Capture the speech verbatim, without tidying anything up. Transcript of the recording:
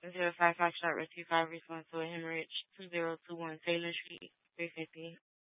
zero five Foxtrot Rescue five response to a hemorrhage two zero two one Taylor Street, three fifty.